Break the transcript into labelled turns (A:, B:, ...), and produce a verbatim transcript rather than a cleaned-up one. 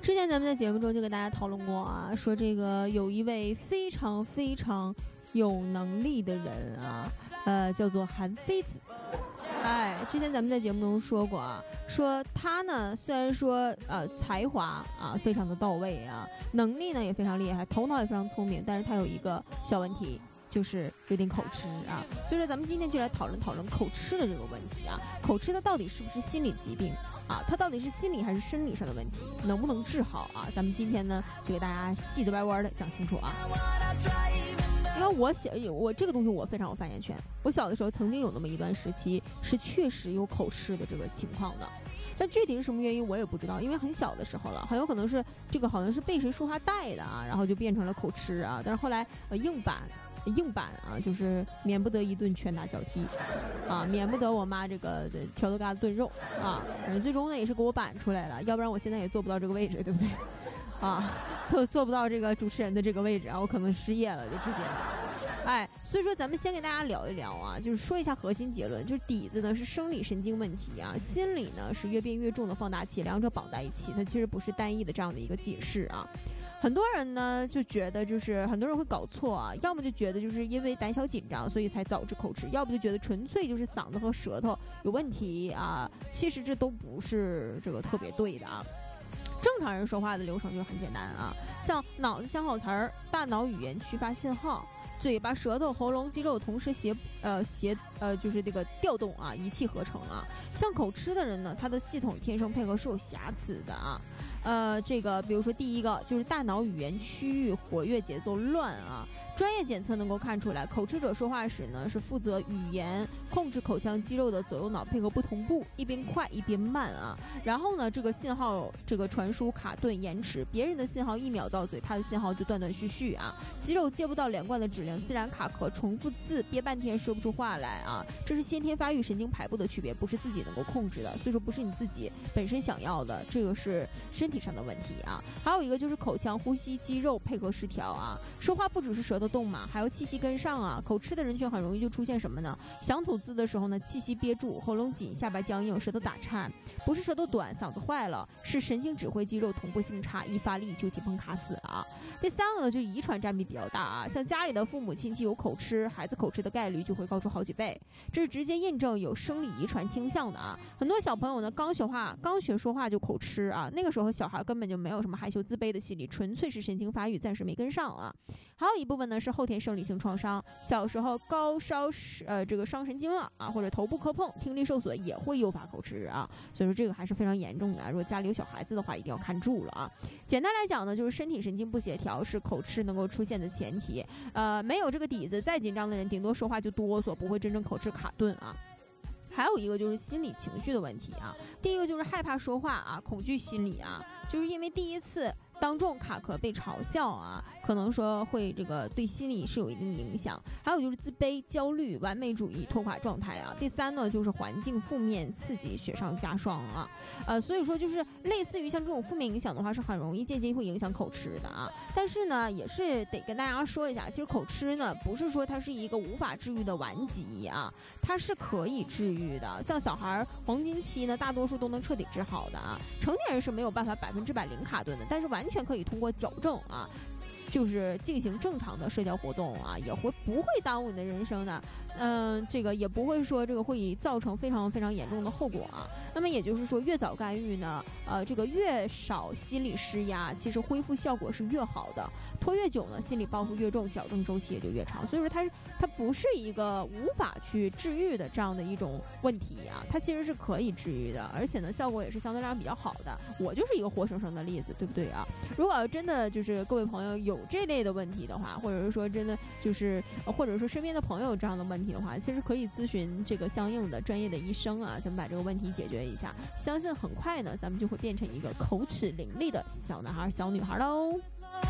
A: 之前咱们在节目中就跟大家讨论过啊，说这个有一位非常非常有能力的人啊，呃，叫做韩非子。哎，之前咱们在节目中说过啊，说他呢虽然说呃才华啊非常的到位啊，能力呢也非常厉害，头脑也非常聪明，但是他有一个小问题，就是有点口吃啊。所以说咱们今天就来讨论讨论口吃的这个问题啊，口吃的到底是不是心理疾病啊？它到底是心理还是生理上的问题，能不能治好啊？咱们今天呢就给大家细的歪歪的讲清楚啊。因为我小我这个东西我非常有发言权，我小的时候曾经有那么一段时期是确实有口吃的这个情况的，但具体是什么原因我也不知道，因为很小的时候了，很有可能是这个好像是被谁说话带的啊，然后就变成了口吃啊。但是后来呃硬板硬板啊，就是免不得一顿拳打脚踢啊，免不得我妈这个挑豆疙瘩炖肉啊，反正最终呢也是给我板出来了，要不然我现在也做不到这个位置，对不对啊？做做不到这个主持人的这个位置啊，我可能失业了就直接。哎，所以说咱们先给大家聊一聊啊，就是说一下核心结论，就是底子呢是生理神经问题啊，心理呢是越变越重的放大器，两者绑在一起，它其实不是单一的这样的一个解释啊。很多人呢就觉得就是很多人会搞错啊，要么就觉得就是因为胆小紧张所以才导致口吃，要不就觉得纯粹就是嗓子和舌头有问题啊，其实这都不是这个特别对的啊。正常人说话的流程就是很简单啊，像脑子想好词儿，大脑语言区发信号，嘴巴、舌头、喉咙肌肉同时协呃协呃就是这个调动啊，一气呵成啊。像口吃的人呢，他的系统天生配合是有瑕疵的啊。呃，这个比如说第一个就是大脑语言区域活跃节奏乱啊。专业检测能够看出来，口吃者说话时呢是负责语言控制口腔肌肉的左右脑配合不同步，一边快一边慢啊。然后呢，这个信号这个传输卡顿延迟，别人的信号一秒到嘴，他的信号就断断续续啊。肌肉接不到连贯的指令，自然卡壳，重复字憋半天说不出话来啊。这是先天发育神经排布的区别，不是自己能够控制的，所以说不是你自己本身想要的，这个是身体上的问题啊。还有一个就是口腔呼吸肌肉配合失调啊，说话不只是舌头动嘛，还有气息跟上啊。口吃的人群很容易就出现什么呢？想吐字的时候呢，气息憋住，喉咙紧，下巴僵硬，舌头打颤，不是舌头短嗓子坏了，是神经指挥肌肉同步性差，一发力就紧绷卡死了啊。第三个呢，就是遗传占比比较大啊，像家里的父母亲戚有口吃，孩子口吃的概率就会高出好几倍，这是直接印证有生理遗传倾向的啊。很多小朋友呢刚学话刚学说话就口吃啊，那个时候小孩根本就没有什么害羞自卑的心理，纯粹是神经发育暂时没跟上啊。还有一部分呢是后天生理性创伤，小时候高烧呃这个伤神经了啊，或者头部磕碰，听力受损也会诱发口吃啊，所以说这个还是非常严重的啊。如果家里有小孩子的话，一定要看住了啊。简单来讲呢，就是身体神经不协调是口吃能够出现的前提，呃，没有这个底子，再紧张的人顶多说话就哆嗦，不会真正口吃卡顿啊。还有一个就是心理情绪的问题啊，第一个就是害怕说话啊，恐惧心理啊，就是因为第一次当众卡壳被嘲笑啊，可能说会这个对心理是有一定影响。还有就是自卑、焦虑、完美主义、拖垮状态啊。第三呢，就是环境负面刺激，雪上加霜啊。呃，所以说就是类似于像这种负面影响的话，是很容易间接会影响口吃的啊。但是呢，也是得跟大家说一下，其实口吃呢，不是说它是一个无法治愈的顽疾啊，它是可以治愈的。像小孩黄金期呢，大多数都能彻底治好的啊。成年人是没有办法百分之百零卡顿的，但是完全可以通过矫正啊，就是进行正常的社交活动啊，也会不会耽误你的人生的，嗯、呃，这个也不会说这个会造成非常非常严重的后果啊。那么也就是说，越早干预呢，呃，这个越少心理施压，其实恢复效果是越好的。拖越久呢，心理包袱越重，矫正周期也就越长。所以说它，它它不是一个无法去治愈的这样的一种问题啊，它其实是可以治愈的，而且呢，效果也是相对来讲比较好的。我就是一个活生生的例子，对不对啊？如果真的就是各位朋友有这类的问题的话，或者是说真的就是，或者说身边的朋友有这样的问题的话，其实可以咨询这个相应的专业的医生啊，咱们把这个问题解决一下。相信很快呢，咱们就会变成一个口齿伶俐的小男孩、小女孩喽。